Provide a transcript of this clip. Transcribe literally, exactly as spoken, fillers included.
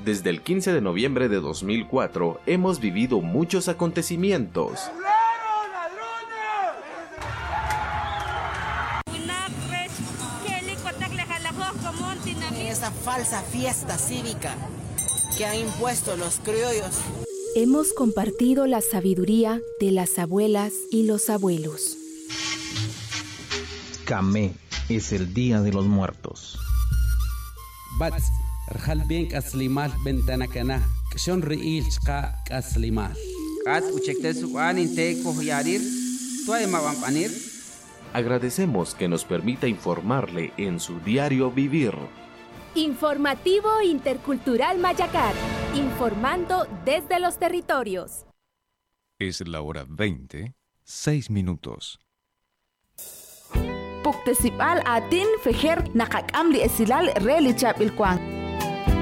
Desde el quince de noviembre de dos mil cuatro hemos vivido muchos acontecimientos. Esa falsa fiesta cívica que han impuesto los criollos. Hemos compartido la sabiduría de las abuelas y los abuelos. Camé es el Día de los Muertos. Bats, rjal bien kaslimal ventana cana, kshon riil chka kaslimal. Kat uchekte suan inte kohyarir, tuay mawampanir. Agradecemos que nos permita informarle en su diario vivir. Informativo Intercultural Mayacar, informando desde los territorios. Es la hora veinte, seis minutos. Puktesipal atin fejer nakakam li esilal relichap ilkwang.